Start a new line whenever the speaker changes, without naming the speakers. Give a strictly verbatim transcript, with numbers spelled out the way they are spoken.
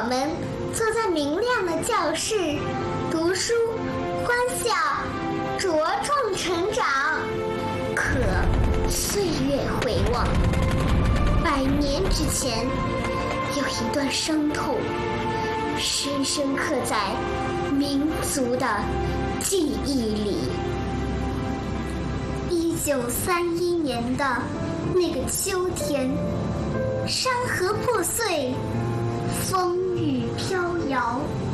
们坐在明亮的教室，读书、欢笑、茁壮成长。可岁月回望，百年之前，有一段伤痛，深深刻在民族的记忆里。一九三一年的那个秋天，山河破碎，风雨飘摇。